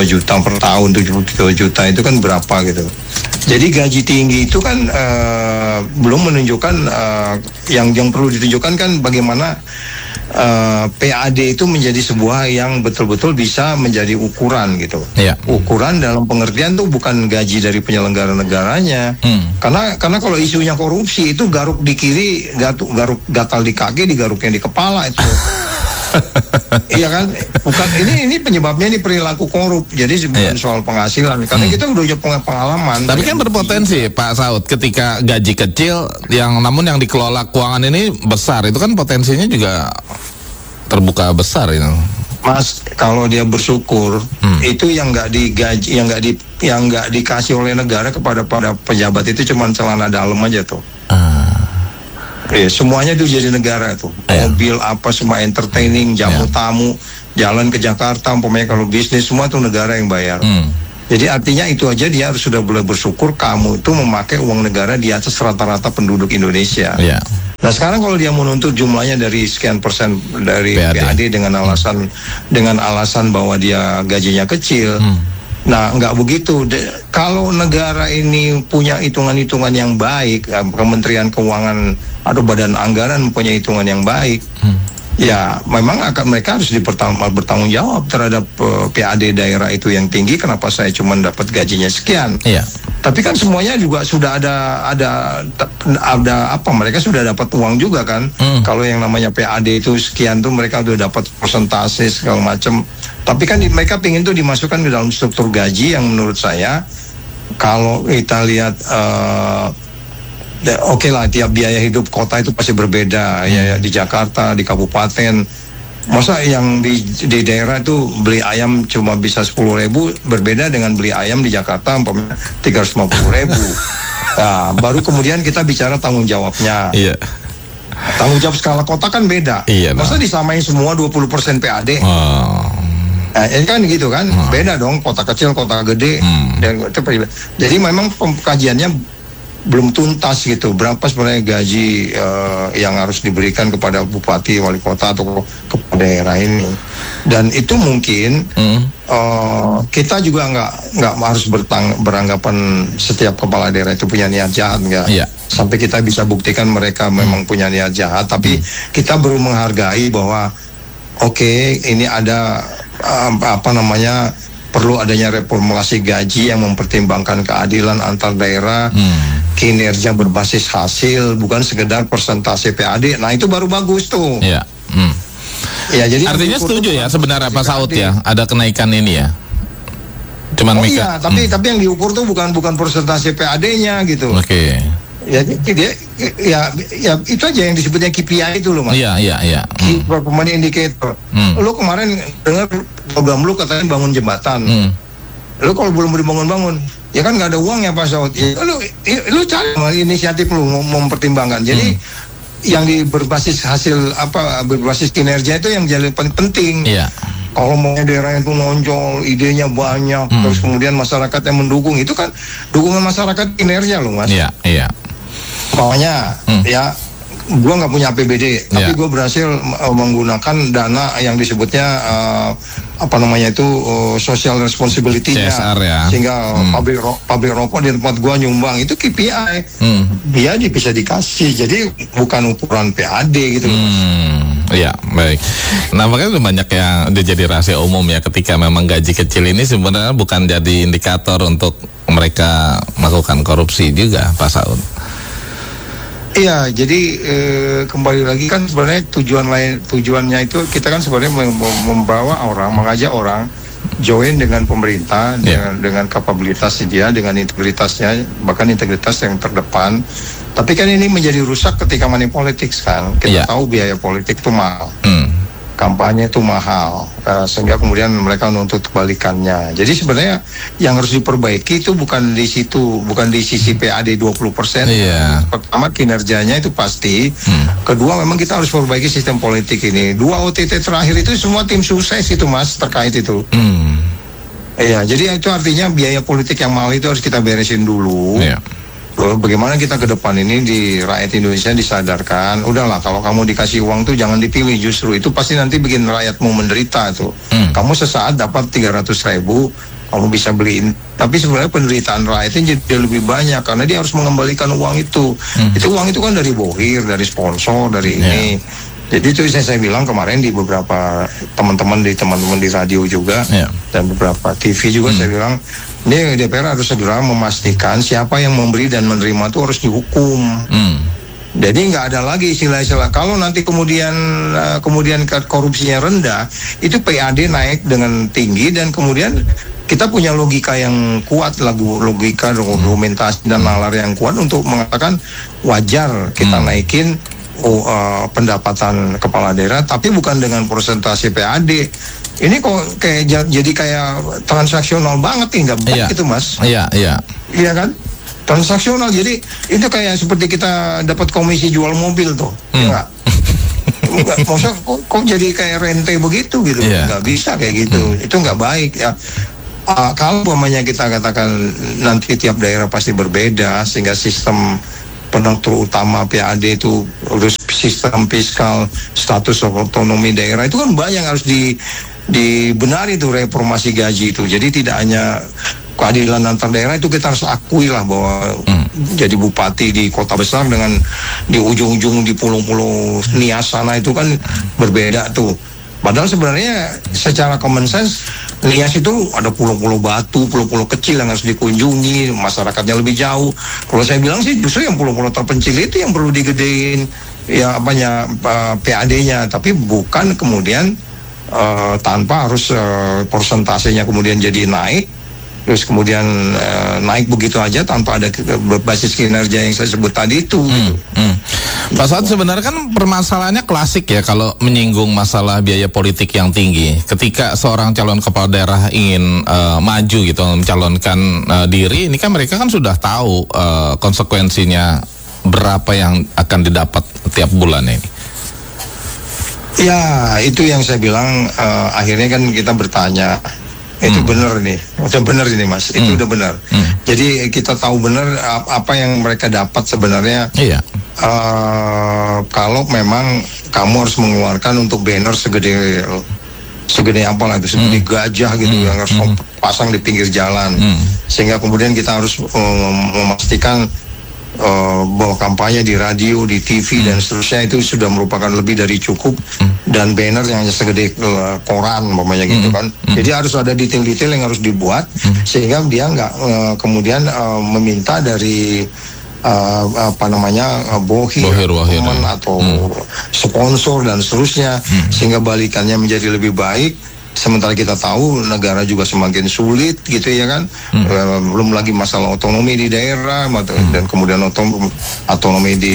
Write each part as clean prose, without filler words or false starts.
72 juta per tahun, 72 juta itu kan berapa gitu. Jadi gaji tinggi itu kan belum menunjukkan yang perlu ditunjukkan kan bagaimana PAD itu menjadi sebuah yang betul-betul bisa menjadi ukuran gitu. Ukuran dalam pengertian tuh bukan gaji dari penyelenggara negaranya. Karena kalau isunya korupsi itu garuk di kiri, garuk gatal di kaki, digaruknya di kepala itu. Iya kan, bukan ini penyebabnya ini perilaku korup. Jadi bukan soal penghasilan. Karena kita udah punya pengalaman. Tapi kan berpotensi Pak Saud ketika gaji kecil namun yang dikelola keuangan ini besar, itu kan potensinya juga terbuka besar itu. Mas, kalau dia bersyukur, itu yang nggak digaji, yang nggak dikasih oleh negara kepada pejabat itu cuma celana dalam aja tuh. Semuanya itu jadi negara tuh. Mobil apa semua entertaining, jamu tamu, jalan ke Jakarta, umpamanya kalau bisnis semua tuh negara yang bayar. Jadi artinya itu aja dia harus sudah boleh bersyukur kamu itu memakai uang negara di atas rata-rata penduduk Indonesia. Nah sekarang kalau dia menuntut jumlahnya dari sekian persen dari PAD dengan alasan bahwa dia gajinya kecil. Nah, nggak begitu. Kalau negara ini punya hitungan-hitungan yang baik, Kementerian Keuangan atau Badan Anggaran punya hitungan yang baik, ya memang mereka harus bertanggung jawab terhadap PAD daerah itu yang tinggi. Kenapa saya cuma dapat gajinya sekian? Tapi kan semuanya juga sudah ada apa? Mereka sudah dapat uang juga kan? Kalau yang namanya PAD itu sekian tuh mereka sudah dapat persentase segala macam. Tapi kan mereka pingin tuh dimasukkan ke dalam struktur gaji yang menurut saya kalau kita lihat oke lah, tiap biaya hidup kota itu pasti berbeda ya di Jakarta, di kabupaten. Masa yang di daerah itu beli ayam cuma bisa 10.000 berbeda dengan beli ayam di Jakarta 350.000. Nah, baru kemudian kita bicara tanggung jawabnya. Tanggung jawab skala kota kan beda. Masa disamain semua 20% PAD? Nah, ini kan gitu kan, beda dong kota kecil, kota gede. Jadi memang pengkajiannya belum tuntas gitu. Berapa sebenarnya gaji yang harus diberikan kepada bupati, wali kota atau kepada daerah ini. Dan itu mungkin kita juga nggak harus beranggapan setiap kepala daerah itu punya niat jahat, nggak. Sampai kita bisa buktikan mereka memang punya niat jahat. Tapi kita baru menghargai bahwa oke, ini ada perlu adanya reformulasi gaji yang mempertimbangkan keadilan antar daerah, kinerja berbasis hasil, bukan sekedar persentase PAD. Nah itu baru bagus tuh. Ya, jadi artinya setuju ya sebenarnya Pak Saud ya, ada kenaikan ini ya. Cuman tapi yang diukur tuh bukan persentase PAD-nya gitu. Ya itu aja yang disebutnya KPI itu loh Mas. Key Performance Indicator. Lu kemarin dengar program lu katanya bangun jembatan. Lu kalau belum dibangun-bangun, ya kan nggak ada uang ya Pak Saud. Ya, lu cari inisiatif lu mempertimbangkan. Jadi yang berbasis hasil berbasis kinerja itu yang jadi paling penting. Kalau mau daerah itu nonjol, idenya banyak, terus kemudian masyarakat yang mendukung, itu kan dukungan masyarakat kinerja loh Mas. Pokoknya ya gue nggak punya APBD, tapi gue berhasil menggunakan dana yang disebutnya social responsibility-nya, CSR ya. Sehingga pabrik rokok di tempat gue nyumbang itu KPI, dia bisa dikasih, jadi bukan ukuran PAD gitu. Baik. Nah makanya banyak yang udah jadi rahasia umum ya, ketika memang gaji kecil ini sebenarnya bukan jadi indikator untuk mereka melakukan korupsi juga Pak Saud. Iya, jadi kembali lagi kan sebenarnya tujuannya itu kita kan sebenarnya mengajak orang join dengan pemerintah dengan kapabilitas dia, dengan integritasnya, bahkan integritas yang terdepan. Tapi kan ini menjadi rusak ketika money politics kan. Kita tahu biaya politik itu mahal. Kampanye itu mahal, sehingga kemudian mereka menuntut kebalikannya. Jadi sebenarnya yang harus diperbaiki itu bukan di sisi PAD 20%. Pertama kinerjanya itu pasti. Kedua memang kita harus perbaiki sistem politik ini. 2 OTT terakhir itu semua tim sukses itu Mas terkait itu. Jadi itu artinya biaya politik yang mahal itu harus kita beresin dulu. bagaimana kita ke depan ini di rakyat Indonesia disadarkan, udahlah kalau kamu dikasih uang tuh jangan dipilih, justru itu pasti nanti bikin rakyatmu menderita tuh. Kamu sesaat dapat 300.000, kamu bisa beliin, tapi sebenarnya penderitaan rakyatnya jadi lebih banyak karena dia harus mengembalikan uang itu. Itu uang itu kan dari bohir, dari sponsor, dari ini. Jadi itu saya bilang kemarin di beberapa teman-teman di radio juga dan beberapa TV juga saya bilang, ini DPR harus segera memastikan siapa yang memberi dan menerima itu harus dihukum. Jadi nggak ada lagi istilah-istilah kalau nanti kemudian korupsinya rendah, itu PAD naik dengan tinggi dan kemudian kita punya logika yang kuat, logika argumentasi dan nalar yang kuat untuk mengatakan wajar kita naikin pendapatan kepala daerah, tapi bukan dengan persentase PAD. Ini kok jadi kayak transaksional banget nih, nggak baik itu Mas. Iya kan? Transaksional, jadi itu kayak seperti kita dapat komisi jual mobil tuh, enggak? Maksudnya kok jadi kayak rente begitu gitu? Nggak bisa kayak gitu. Itu nggak baik ya. Kalau umpamanya kita katakan nanti tiap daerah pasti berbeda sehingga sistem penentu utama PAD itu harus sistem fiskal, status otonomi daerah itu kan banyak harus dibenari tuh reformasi gaji itu. Jadi tidak hanya keadilan antar daerah, itu kita harus akui lah bahwa jadi bupati di kota besar dengan di ujung-ujung di pulau-pulau Nias sana itu kan berbeda tuh. Padahal sebenarnya secara common sense Nias itu ada pulau-pulau batu, pulau-pulau kecil yang harus dikunjungi, masyarakatnya lebih jauh. Kalau saya bilang sih justru yang pulau-pulau terpencil itu yang perlu digedein ya PAD-nya, tapi bukan kemudian tanpa harus persentasenya kemudian jadi naik, terus kemudian naik begitu aja tanpa ada basis kinerja yang saya sebut tadi itu. Pak Saud, sebenarnya kan permasalahannya klasik ya kalau menyinggung masalah biaya politik yang tinggi. Ketika seorang calon kepala daerah ingin maju gitu, mencalonkan diri, ini kan mereka kan sudah tahu konsekuensinya berapa yang akan didapat tiap bulan ini. Ya, itu yang saya bilang akhirnya kan kita bertanya, itu benar nih, udah benar ini Mas, itu udah benar. Jadi kita tahu benar apa yang mereka dapat sebenarnya. Kalau memang kamu harus mengeluarkan untuk banner segede apa lah itu, segede gajah gitu yang harus pasang di pinggir jalan, sehingga kemudian kita harus memastikan bahwa kampanye di radio, di TV dan seterusnya itu sudah merupakan lebih dari cukup, dan banner yang segede koran umpamanya gitu kan. Jadi harus ada detail-detail yang harus dibuat sehingga dia nggak kemudian meminta dari bohir teman atau sponsor dan seterusnya, sehingga balikannya menjadi lebih baik. Sementara kita tahu negara juga semakin sulit gitu ya kan, belum lagi masalah otonomi di daerah dan kemudian otonomi di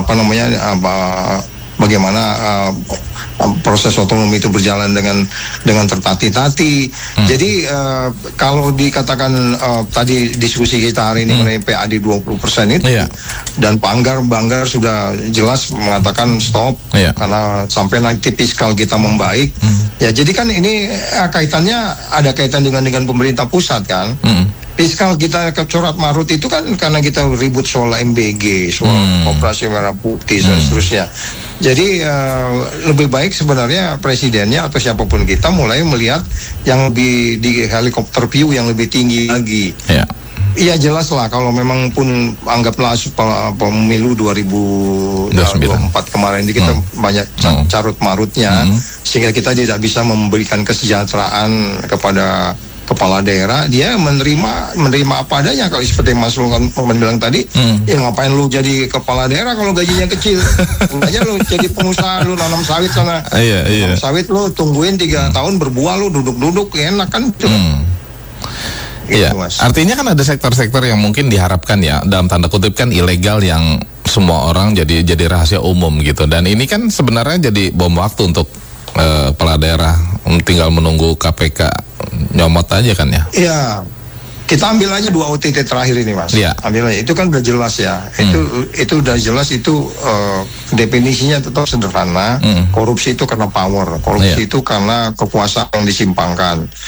bagaimana proses otonomi itu berjalan dengan tertati-tati. Jadi kalau dikatakan tadi diskusi kita hari ini mengenai PAD 20% itu, dan Banggar sudah jelas mengatakan stop karena sampai nanti fiskal kita membaik. Ya jadi kan ini ada kaitan dengan pemerintah pusat kan. Fiskal kita ke corak marut itu kan karena kita ribut soal MBG, soal Operasi Merah Putih dan seterusnya. Jadi lebih baik sebenarnya presidennya atau siapapun kita mulai melihat yang lebih di helikopter view yang lebih tinggi lagi. Iya jelas lah kalau memang pun anggaplah pemilu 2024 kemarin ini kita banyak carut marutnya, sehingga kita tidak bisa memberikan kesejahteraan kepada kepala daerah. Dia menerima apa adanya. Kalau seperti Mas Lukman bilang tadi, ya ngapain lu jadi kepala daerah kalau gajinya kecil? Aja lu jadi pengusaha, lu nanam sawit sana. Nanam sawit lu tungguin 3 tahun berbuah, lu duduk-duduk enak kan. Iya, artinya kan ada sektor-sektor yang mungkin diharapkan ya, dalam tanda kutip kan ilegal, yang semua orang jadi rahasia umum gitu. Dan ini kan sebenarnya jadi bom waktu untuk kepala daerah, tinggal menunggu KPK nyomot aja kan ya. Iya, kita ambil aja 2 OTT terakhir ini Mas. Ambil aja, itu kan udah jelas ya. Itu udah jelas, itu definisinya tetap sederhana. Korupsi itu karena power, korupsi itu karena kekuasaan yang disimpangkan.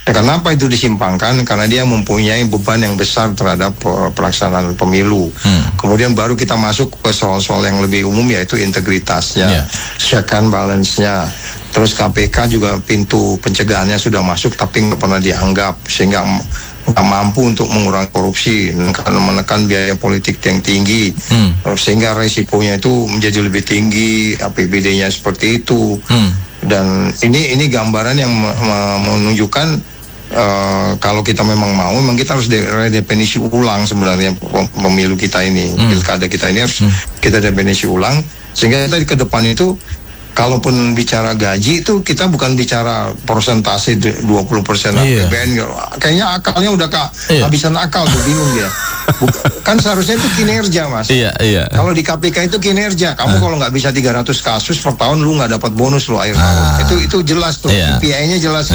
Nah, kenapa itu disimpangkan? Karena dia mempunyai beban yang besar terhadap pelaksanaan pemilu. Kemudian baru kita masuk ke soal-soal yang lebih umum, yaitu integritasnya, check and balance-nya. Terus KPK juga pintu pencegahannya sudah masuk tapi nggak pernah dianggap, sehingga nggak mampu untuk mengurangi korupsi, menekan biaya politik yang tinggi, sehingga resikonya itu menjadi lebih tinggi, APBD-nya seperti itu. Dan ini gambaran yang menunjukkan kalau kita memang mau, memang kita harus redefinisi ulang sebenarnya pemilu kita ini, pilkada kita ini harus kita definisi ulang, sehingga kita ke depan itu kalaupun bicara gaji itu kita bukan bicara persentase 20% APBN. Kayaknya akalnya udah habisan akal tuh, bingung dia. Kan seharusnya itu kinerja, Mas. Kalau di KPK itu kinerja. Kamu kalau nggak bisa 300 kasus per tahun, lu nggak dapat bonus lu akhir tahun. Itu jelas tuh. KPI-nya jelas.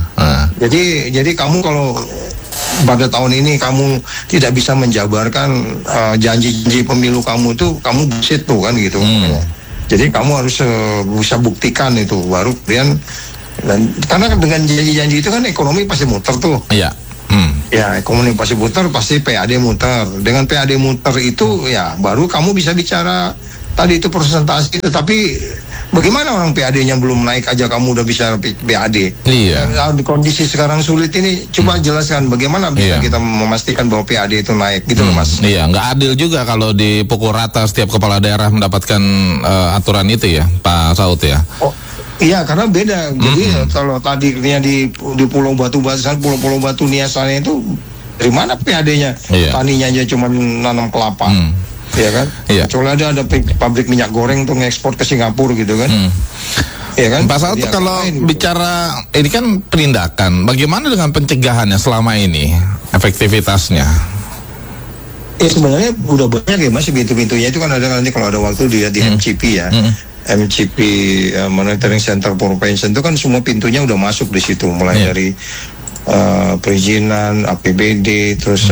Jadi kamu kalau pada tahun ini kamu tidak bisa menjabarkan janji-janji pemilu kamu itu, kamu bullshit tuh kan gitu. Jadi kamu harus bisa buktikan itu, baru kemudian, karena dengan janji-janji itu kan ekonomi pasti muter tuh. Ya, ekonomi pasti muter, pasti PAD muter. Dengan PAD muter itu ya baru kamu bisa bicara tadi itu persentase itu. Tapi bagaimana orang PAD-nya belum naik aja kamu udah bisa PAD? Di kondisi sekarang sulit ini, coba jelaskan bagaimana bisa kita memastikan bahwa PAD itu naik gitu loh, Mas. Nggak adil juga kalau dipukul rata setiap kepala daerah mendapatkan aturan itu ya, Pak Saud ya. Iya, karena beda. Jadi kalau tadinya di Pulau Batu Pulau Batu Niasannya itu dari mana PAD-nya? Taninya aja cuma nanam kelapa. Ya kan? Kecuali ada pabrik minyak goreng tuh ngekspor ke Singapura gitu kan. Ya kan? Pak Saud, kalau bicara ini kan penindakan, bagaimana dengan pencegahannya selama ini, efektivitasnya? Ya sebenarnya udah banyak ya, Mas, pintu-pintunya itu kan ada nanti kalau ada waktu dia di MCP ya. MCP Monitoring Center for Prevention itu kan semua pintunya udah masuk di situ, mulai dari perizinan, APBD, terus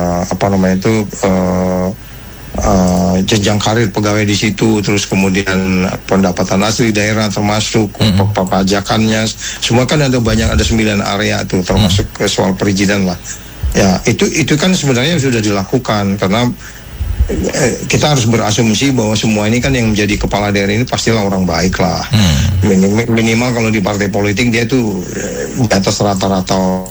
jenjang karir pegawai di situ, terus kemudian pendapatan asli daerah termasuk perpajakannya, semua kan ada 9 area tuh, termasuk soal perizinan lah. Ya itu kan sebenarnya sudah dilakukan, karena kita harus berasumsi bahwa semua ini kan yang menjadi kepala daerah ini pastilah orang baik lah. Minimal kalau di partai politik dia tuh di atas rata-rata.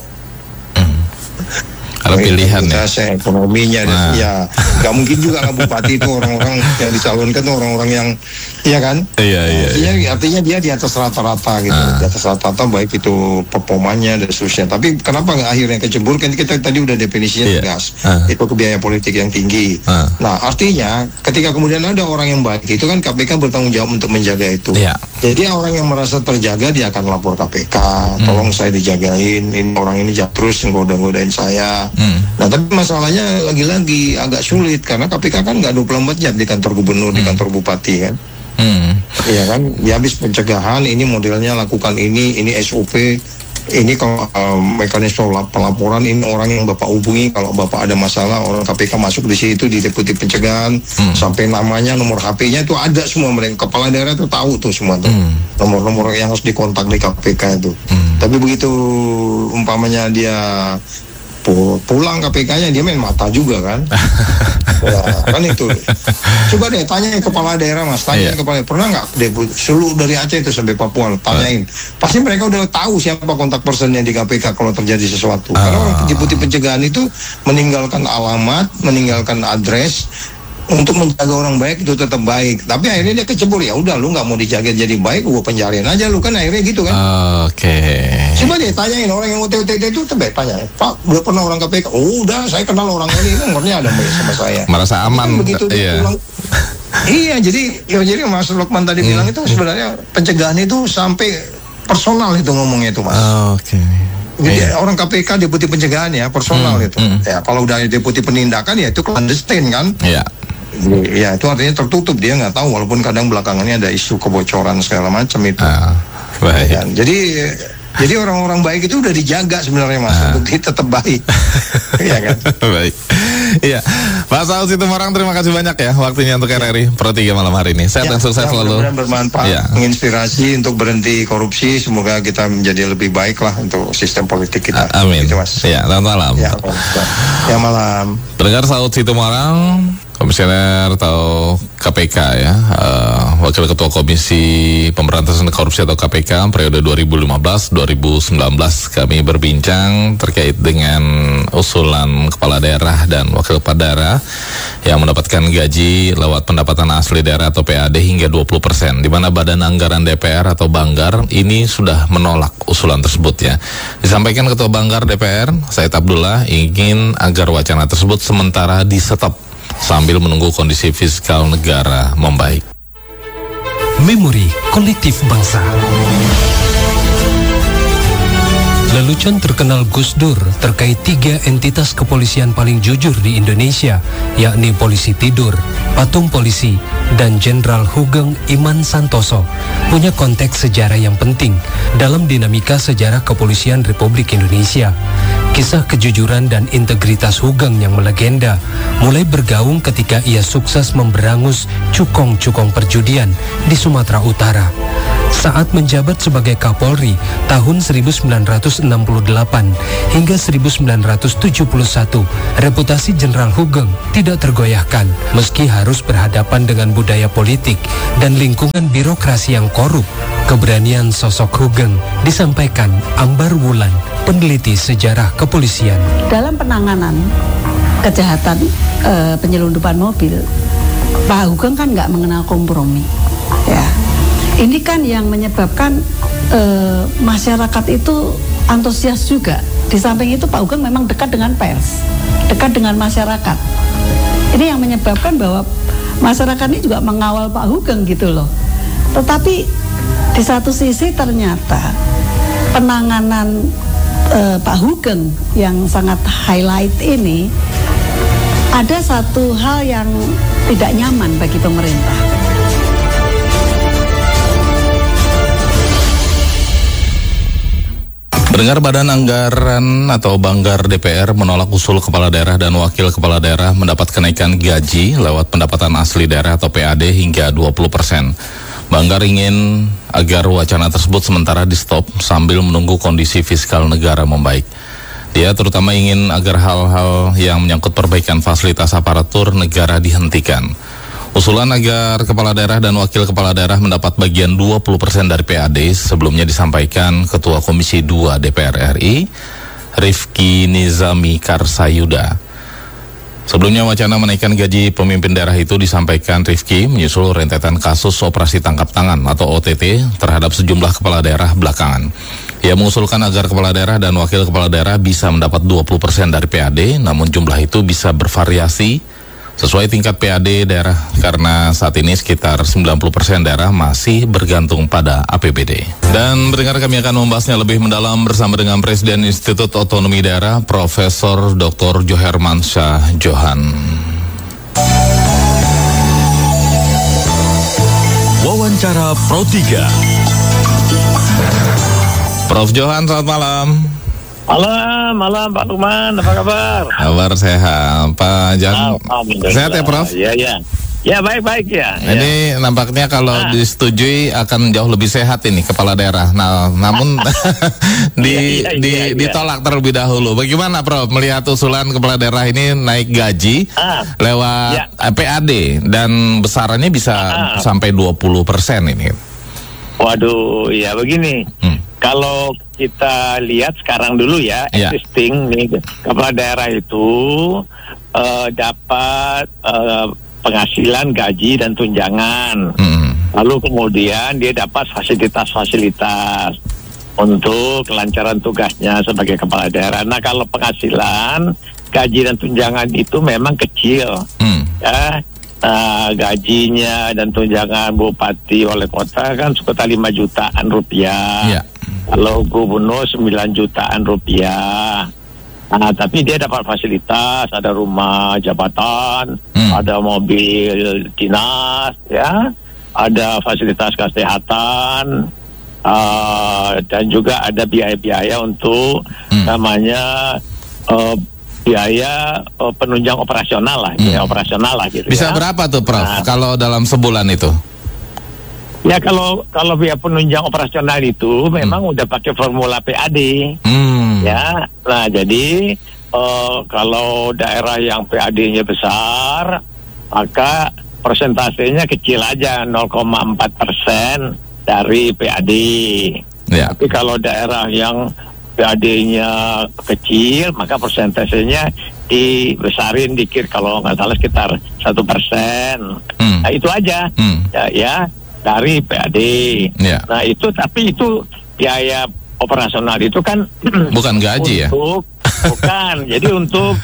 Ada pilihan ya, ekonominya ya nggak mungkin juga lah bupati itu orang-orang yang dicalonkan tuh orang-orang yang kan artinya dia di atas rata-rata gitu, di atas rata-rata baik itu performanya dan seterusnya. Tapi kenapa nggak akhirnya kecebur? Kan kita tadi udah definisinya tegas, itu biaya politik yang tinggi. Nah artinya ketika kemudian ada orang yang baik itu kan KPK bertanggung jawab untuk menjaga itu. Jadi orang yang merasa terjaga dia akan lapor KPK, tolong saya dijagain, ini orang ini terus ngodain saya. Nah tapi masalahnya lagi-lagi agak sulit karena KPK kan nggak 24 jam di kantor gubernur, di kantor bupati kan. Iya kan, dia habis pencegahan, ini modelnya lakukan ini SOP, ini kalau mekanisme pelaporan, ini orang yang Bapak hubungi kalau Bapak ada masalah, orang KPK masuk di situ di deputi pencegahan, sampai namanya, nomor HP-nya itu ada semua, mereka kepala daerah itu tahu tuh semua tuh, nomor-nomor yang harus dikontak di KPK itu. Tapi begitu umpamanya dia pulang KPK-nya, dia main mata juga kan. Ya, kan itu. Coba deh tanya kepala daerah, Mas, tanya kepala, pernah nggak seluruh dari Aceh itu sampai Papua, tanyain. Pasti mereka udah tahu siapa kontak personnya di KPK kalau terjadi sesuatu. Karena orang deputi pencegahan itu meninggalkan alamat, meninggalkan address untuk menjaga orang baik itu tetap baik. Tapi akhirnya dia kecebur, ya udah lu nggak mau dijaga jadi baik, gua penjarain aja lu kan, akhirnya gitu kan. Coba deh tanyain orang yang OTT itu, tanya, Pak udah pernah orang KPK? Oh udah, saya kenal orang ini, nomornya ada sama saya. Merasa aman. Kan begitu dia pulang. Iya, jadi Mas Lukman tadi bilang itu sebenarnya pencegahan itu sampai personal itu ngomongnya itu, Mas. Jadi orang KPK deputi pencegahan ya personal itu. Ya kalau udah deputi penindakan ya itu clandestine kan. Ya itu artinya tertutup, dia nggak tahu, walaupun kadang belakangannya ada isu kebocoran segala macam itu. Ya, jadi orang-orang baik itu udah dijaga sebenarnya, Mas, untuk tetap baik. Iya kan? Baik. Iya, Pak Saud Situmorang, terima kasih banyak ya waktunya untuk RRI Pro 3 malam hari ini. Sehat dan sukses selalu. Mudah-mudahan bermanfaat, menginspirasi untuk berhenti korupsi. Semoga kita menjadi lebih baik lah untuk sistem politik kita. Amin. Gitu, Mas. Ya, selamat malam. Ya, malam. Pendengar, Saud Situmorang, Komisioner atau KPK ya, Wakil Ketua Komisi Pemberantasan Korupsi atau KPK periode 2015-2019, kami berbincang terkait dengan usulan kepala daerah dan wakil kepala daerah yang mendapatkan gaji lewat pendapatan asli daerah atau PAD hingga 20%, di mana Badan Anggaran DPR atau Banggar ini sudah menolak usulan tersebut ya. Disampaikan Ketua Banggar DPR, Said Abdullah, ingin agar wacana tersebut sementara di-stop sambil menunggu kondisi fiskal negara membaik. Memori kolektif bangsa. Lelucon terkenal Gus Dur terkait 3 entitas kepolisian paling jujur di Indonesia, yakni Polisi Tidur, Patung Polisi, dan Jenderal Hugeng Iman Santoso, punya konteks sejarah yang penting dalam dinamika sejarah kepolisian Republik Indonesia. Kisah kejujuran dan integritas Hugeng yang melegenda mulai bergaung ketika ia sukses memberangus cukong-cukong perjudian di Sumatera Utara. Saat menjabat sebagai Kapolri tahun 1968 hingga 1971, reputasi Jenderal Hugeng tidak tergoyahkan meski harus berhadapan dengan budaya politik dan lingkungan birokrasi yang korup. Keberanian sosok Hugeng disampaikan Ambar Wulan, peneliti sejarah kepolisian. Dalam penanganan kejahatan penyelundupan mobil, Pak Hugeng kan nggak mengenal kompromi. Ya, ini kan yang menyebabkan masyarakat itu antusias juga. Di samping itu Pak Hugeng memang dekat dengan pers, dekat dengan masyarakat. Ini yang menyebabkan bahwa masyarakat ini juga mengawal Pak Hugeng gitu loh. Tetapi di satu sisi ternyata penanganan Pak Hugeng yang sangat highlight ini ada satu hal yang tidak nyaman bagi pemerintah. Pendengar, Badan Anggaran atau Banggar DPR menolak usul kepala daerah dan wakil kepala daerah mendapat kenaikan gaji lewat pendapatan asli daerah atau PAD hingga 20%. Banggar ingin agar wacana tersebut sementara di-stop sambil menunggu kondisi fiskal negara membaik. Dia terutama ingin agar hal-hal yang menyangkut perbaikan fasilitas aparatur negara dihentikan. Usulan agar kepala daerah dan wakil kepala daerah mendapat bagian 20% dari PAD sebelumnya disampaikan Ketua Komisi 2 DPR RI, Rifki Nizami Karsayuda. Sebelumnya wacana menaikkan gaji pemimpin daerah itu disampaikan Rifki menyusul rentetan kasus operasi tangkap tangan atau OTT terhadap sejumlah kepala daerah belakangan. Ia mengusulkan agar kepala daerah dan wakil kepala daerah bisa mendapat 20% dari PAD, namun jumlah itu bisa bervariasi sesuai tingkat PAD daerah karena saat ini sekitar 90% daerah masih bergantung pada APBD. Dan pendengar, kami akan membahasnya lebih mendalam bersama dengan Presiden Institut Otonomi Daerah Profesor Dr. Johermansyah Johan. Wawancara Pro 3. Prof. Johan, selamat malam. Malam Pak Lukman, apa kabar? Kabar sehat, Pak Jan. Sehat ya, Prof? Iya. Ya, baik-baik ya. Ini nampaknya kalau disetujui akan jauh lebih sehat ini kepala daerah. Nah, namun ditolak terlebih dahulu. Bagaimana, Prof, melihat usulan kepala daerah ini naik gaji lewat PAD dan besarannya bisa sampai 20% ini? Waduh, ya begini. Kalau kita lihat sekarang dulu ya, existing nih kepala daerah itu dapat penghasilan, gaji dan tunjangan. Lalu kemudian dia dapat fasilitas-fasilitas untuk kelancaran tugasnya sebagai kepala daerah. Nah, kalau penghasilan, gaji dan tunjangan itu memang kecil, ya. Gajinya dan tunjangan bupati wali kota kan sekitar 5 jutaan rupiah. Kalau gubernur 9 jutaan rupiah. Nah, tapi dia dapat fasilitas, ada rumah jabatan, ada mobil dinas, ya, ada fasilitas kesehatan, dan juga ada biaya-biaya untuk namanya biaya penunjang operasional lah, biaya operasional lah gitu. Bisa ya. berapa tuh Prof? Nah, kalau dalam sebulan itu? Ya kalau biaya penunjang operasional itu memang udah pakai formula PAD. Ya, nah jadi kalau daerah yang PAD-nya besar, maka persentasenya kecil aja, 0,4% dari PAD. Ya. Tapi kalau daerah yang PAD-nya kecil, maka persentasenya dibesarin dikit, kalau nggak salah sekitar 1%. Nah itu aja, ya dari PAD. Ya. Nah itu, tapi itu biaya operasional itu kan bukan gaji untuk, ya? Bukan. Jadi untuk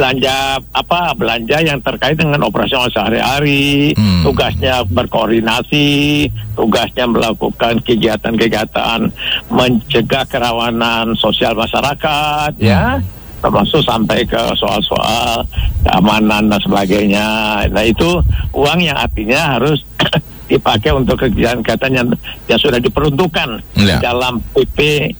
belanja yang terkait dengan operasional sehari-hari, tugasnya berkoordinasi, tugasnya melakukan kegiatan-kegiatan mencegah kerawanan sosial masyarakat, ya, termasuk sampai ke soal-soal keamanan dan sebagainya. Nah itu uang yang artinya harus dipakai untuk kegiatan-kegiatan yang sudah diperuntukkan dalam PP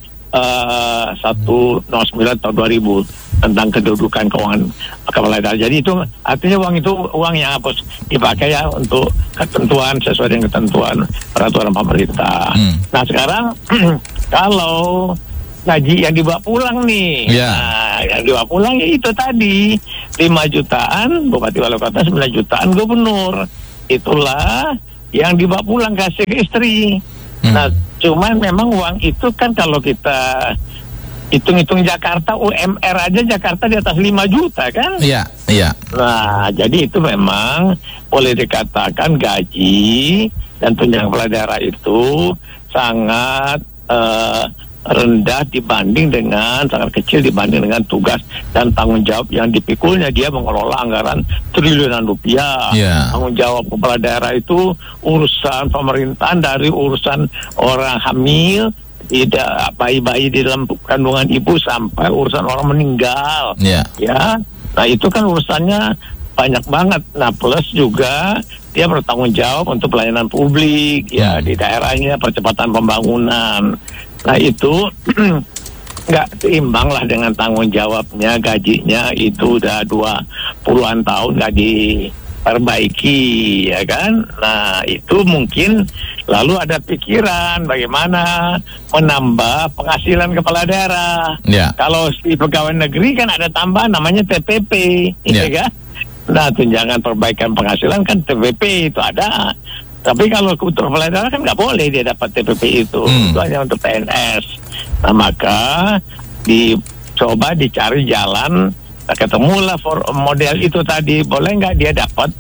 109 tahun 2000 tentang kedudukan keuangan kepala daerah. Jadi itu artinya uang yang harus dipakai ya untuk ketentuan sesuai dengan ketentuan peraturan pemerintah. Nah sekarang kalau gaji yang dibawa pulang nih, nah, yang dibawa pulang ya itu tadi 5 jutaan bupati wali kota, 9 jutaan gubernur. Itulah yang dibawa pulang kasih ke istri. Nah, cuman memang uang itu kan kalau kita hitung-hitung Jakarta, UMR aja Jakarta di atas 5 juta kan? Iya, iya. Nah, jadi itu memang boleh dikatakan gaji dan tunjangan kepala daerah itu sangat rendah sangat kecil dibanding dengan tugas dan tanggung jawab yang dipikulnya. Dia mengelola anggaran triliunan rupiah. Tanggung jawab kepala daerah itu urusan pemerintahan, dari urusan orang hamil, tidak bayi-bayi di dalam kandungan ibu, sampai urusan orang meninggal. Ya, nah itu kan urusannya banyak banget. Nah plus juga dia bertanggung jawab untuk pelayanan publik ya di daerahnya, percepatan pembangunan. Nah itu nggak seimbang lah dengan tanggung jawabnya. Gajinya itu udah 20-an tahun nggak diperbaiki, ya kan? Nah itu mungkin lalu ada pikiran bagaimana menambah penghasilan kepala daerah. Kalau di pegawai negeri kan ada tambahan namanya TPP, ya kan? Nah tunjangan perbaikan penghasilan kan TPP itu ada. Tapi kalau untuk kepala daerah kan nggak boleh dia dapat TPP itu hanya untuk PNS. Nah maka dicoba dicari jalan, ketemulah model itu tadi, boleh nggak dia dapat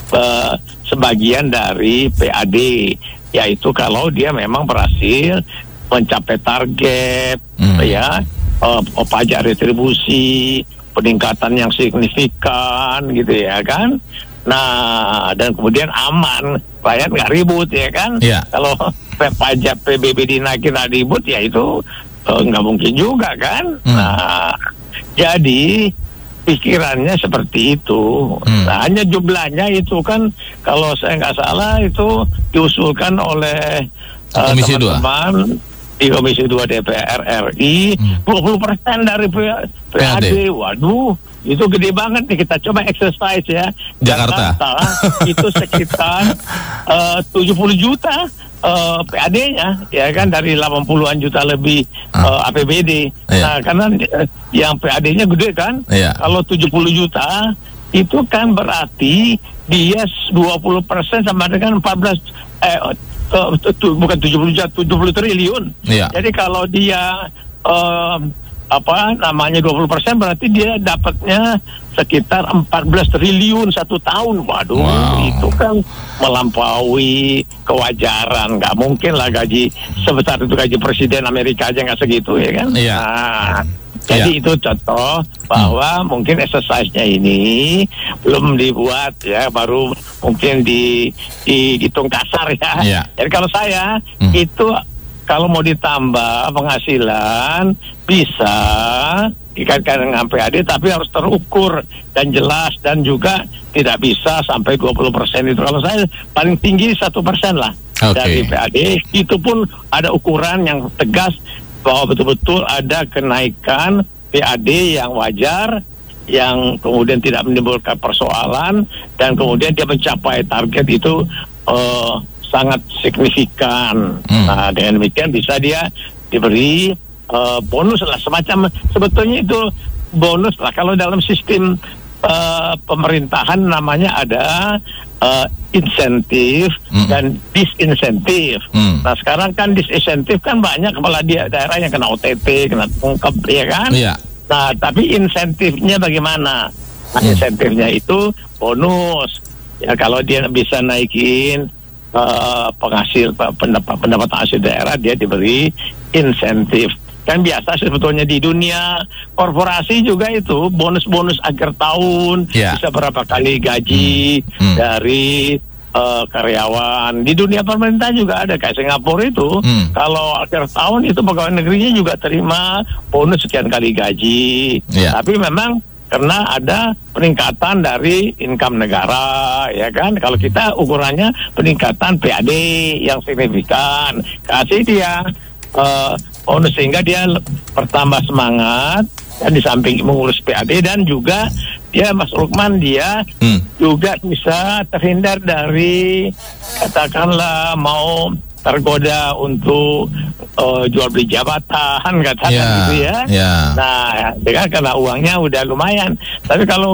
sebagian dari PAD, yaitu kalau dia memang berhasil mencapai target, ya pajak retribusi, peningkatan yang signifikan gitu ya kan. Nah dan kemudian aman, rakyat nggak ribut ya kan. Kalau pajak PBB dinaikin nggak ribut ya itu nggak mungkin juga kan. Nah jadi pikirannya seperti itu. Nah hanya jumlahnya itu kan kalau saya nggak salah itu diusulkan oleh teman-teman di Komisi 2 DPR RI, 20% dari PAD. Waduh, itu gede banget nih. Kita coba exercise ya. Jakarta itu sekitar 70 juta PAD-nya, ya kan, dari 80-an juta lebih APBD. Nah, karena yang PAD-nya gede kan. Kalau 70 juta itu kan berarti dia 20% sama dengan 14 bukan 70 juta, 70 triliun. Jadi kalau dia 20% berarti dia dapatnya sekitar 14 triliun 1 tahun. Waduh, itu kan melampaui kewajaran. Nggak mungkin lah gaji sebesar itu, gaji presiden Amerika aja nggak segitu ya kan. Nah, jadi itu contoh bahwa mungkin exercise-nya ini belum dibuat ya, baru mungkin dihitung kasar ya. Jadi kalau saya itu kalau mau ditambah penghasilan bisa dikaitkan dengan PAD, tapi harus terukur dan jelas, dan juga tidak bisa sampai 20% itu. Kalau saya paling tinggi 1% lah dari PAD. Itu pun ada ukuran yang tegas bahwa betul-betul ada kenaikan PAD yang wajar yang kemudian tidak menimbulkan persoalan dan kemudian dia mencapai target itu sangat signifikan. Nah, dengan demikian bisa dia diberi bonus lah, semacam sebetulnya itu bonus lah. Kalau dalam sistem pemerintahan namanya ada insentif dan disinsentif. Nah, sekarang kan disinsentif kan banyak kepala daerah yang kena OTT, kena tungkep, ya kan? Nah, tapi insentifnya bagaimana? Nah, insentifnya itu bonus. Ya, kalau dia bisa naikin pendapatan hasil daerah, dia diberi insentif. Kan biasa sebetulnya di dunia korporasi juga itu bonus-bonus akhir tahun, bisa berapa kali gaji dari karyawan. Di dunia pemerintah juga ada, kayak Singapura itu kalau akhir tahun itu pegawai negerinya juga terima bonus sekian kali gaji. Tapi memang karena ada peningkatan dari income negara, ya kan? Kalau kita ukurannya peningkatan PAD yang signifikan, kasih dia bonus sehingga dia bertambah semangat, dan di samping mengurus PAD dan juga dia, Mas Lukman, dia juga bisa terhindar dari katakanlah mau tergoda untuk jual beli jabatan, katakan gitu ya. Nah, karena uangnya udah lumayan. Tapi kalau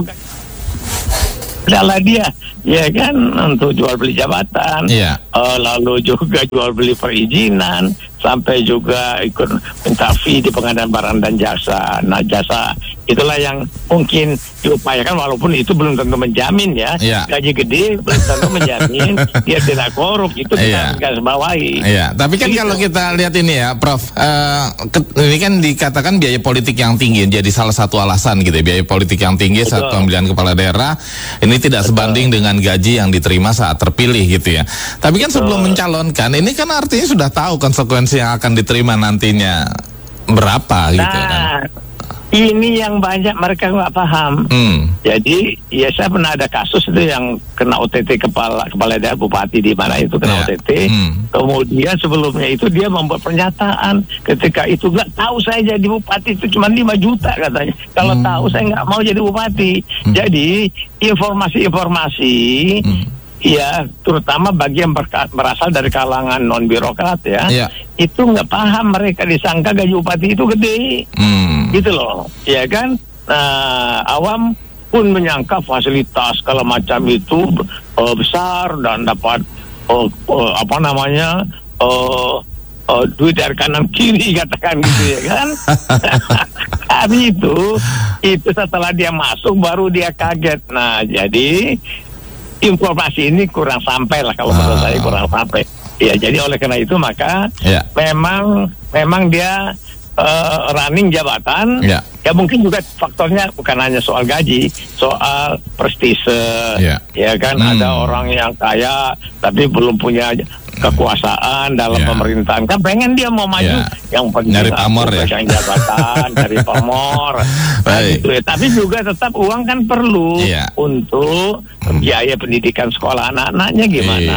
adalah dia, ya kan, untuk jual beli jabatan, lalu juga jual beli perizinan, sampai juga ikut minta fee di pengadaan barang dan jasa. Nah, jasa itulah yang mungkin diupayakan, walaupun itu belum tentu menjamin ya. Gaji gede belum tentu menjamin dia tidak korup, itu kita garis bawahi. Tapi kan kalau kita lihat ini ya, Prof, ini kan dikatakan biaya politik yang tinggi jadi salah satu alasan gitu ya. Biaya politik yang tinggi saat pemilihan kepala daerah ini tidak sebanding dengan gaji yang diterima saat terpilih gitu ya. Tapi kan sebelum mencalonkan, ini kan artinya sudah tahu konsekuensi yang akan diterima nantinya berapa gitu kan. Ini yang banyak mereka nggak paham. Jadi ya saya pernah ada kasus itu yang kena OTT kepala daerah, bupati di mana itu kena OTT. Kemudian sebelumnya itu dia membuat pernyataan ketika itu, nggak tahu saya jadi bupati itu cuma 5 juta katanya. Kalau tahu saya nggak mau jadi bupati. Jadi informasi-informasi ya, terutama bagi yang berasal dari kalangan non birokrat ya, itu nggak paham, mereka disangka gaji bupati itu gede, gitu loh, ya kan? Nah, awam pun menyangka fasilitas segala macam itu besar dan dapat duit dari kanan kiri, katakan gitu ya kan? Tapi itu setelah dia masuk baru dia kaget. Nah, jadi informasi ini kurang sampai lah, kalau menurut saya kurang sampai. Ya, jadi oleh karena itu maka memang dia running jabatan. Ya mungkin juga faktornya bukan hanya soal gaji, soal prestise. Ya kan, ada orang yang kaya tapi belum punya kekuasaan dalam pemerintahan, kan pengen dia mau maju, yang penting nyari pamor ya, pegang jabatan, cari pamor. Nah, gitu ya. Tapi juga tetap uang kan perlu untuk biaya pendidikan sekolah anak-anaknya gimana.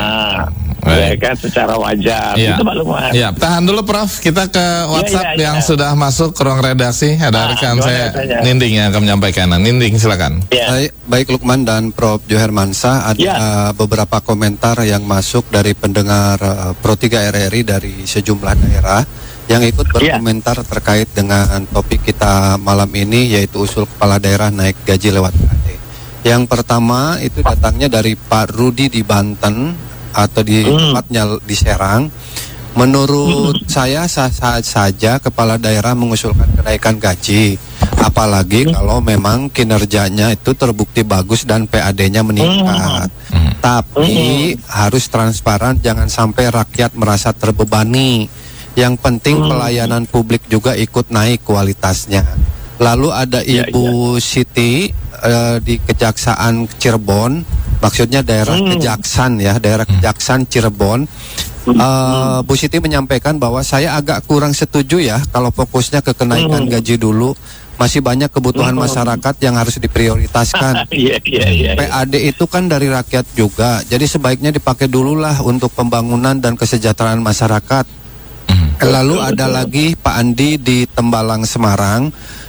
Ya kan, secara wajar. Itu Pak Lukman. Tahan dulu Prof, kita ke WhatsApp yang sudah masuk ke ruang redaksi. Ada rekan saya Ninding yang akan menyampaikan. Ninding, silakan. Baik Lukman dan Prof Johermansyah, ada beberapa komentar yang masuk dari pendengar Pro 3 RRI dari sejumlah daerah yang ikut berkomentar terkait dengan topik kita malam ini, yaitu usul kepala daerah naik gaji lewat PAD. Yang pertama itu datangnya dari Pak Rudi di Banten, atau di tempatnya di Serang. Menurut saya sah-sah saja kepala daerah mengusulkan kenaikan gaji, apalagi kalau memang kinerjanya itu terbukti bagus dan PAD-nya meningkat. Tapi harus transparan, jangan sampai rakyat merasa terbebani. Yang penting pelayanan publik juga ikut naik kualitasnya. Lalu ada Ibu Siti di Kejaksaan Cirebon, maksudnya daerah Kejaksan ya, daerah Kejaksan Cirebon. Bu Siti menyampaikan bahwa saya agak kurang setuju ya kalau fokusnya ke kenaikan gaji dulu. Masih banyak kebutuhan masyarakat yang harus diprioritaskan. PAD itu kan dari rakyat juga, jadi sebaiknya dipakai dululah untuk pembangunan dan kesejahteraan masyarakat. Lalu ada lagi Pak Andi di Tembalang, Semarang.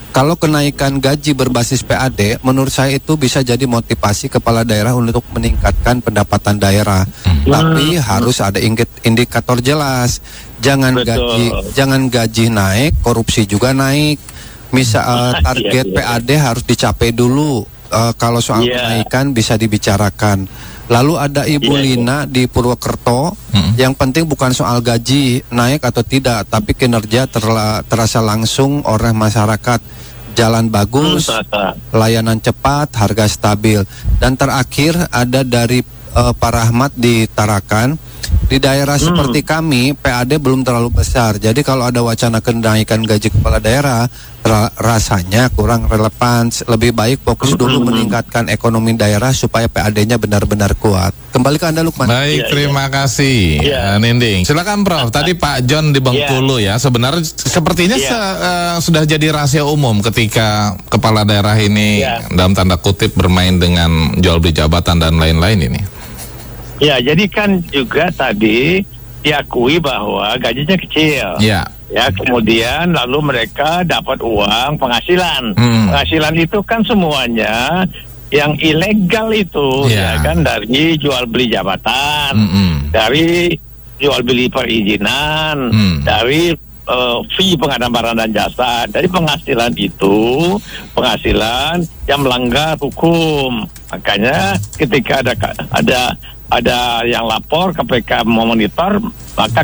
Kalau kenaikan gaji berbasis PAD, menurut saya itu bisa jadi motivasi kepala daerah untuk meningkatkan pendapatan daerah. Tapi harus ada indikator jelas. Jangan gaji naik, korupsi juga naik. Misal target PAD harus dicapai dulu. Kalau soal kenaikan bisa dibicarakan. Lalu ada Ibu Lina di Purwokerto. Yang penting bukan soal gaji naik atau tidak, tapi kinerja terasa langsung oleh masyarakat. Jalan bagus, layanan cepat, harga stabil. Dan terakhir ada dari Pak Rahmat di Tarakan. Di daerah seperti kami, PAD belum terlalu besar. Jadi kalau ada wacana kenaikan gaji kepala daerah, rasanya kurang relevan. Lebih baik fokus dulu meningkatkan ekonomi daerah supaya PAD-nya benar-benar kuat. Kembali ke Anda, Lukman. Baik, terima kasih, Ninding. Silakan, Prof. Tadi Pak John di Bengkulu ya. Sebenarnya sepertinya sudah jadi rahasia umum ketika kepala daerah ini dalam tanda kutip bermain dengan jual beli jabatan dan lain-lain ini. Ya, jadi kan juga tadi diakui bahwa gajinya kecil. Ya, kemudian lalu mereka dapat uang penghasilan. Penghasilan itu kan semuanya yang ilegal itu, ya kan, dari jual beli jabatan, dari jual beli perizinan, dari fee pengadaan barang dan jasa. Dari penghasilan itu penghasilan yang melanggar hukum. Makanya ketika ada yang lapor, KPK memonitor, maka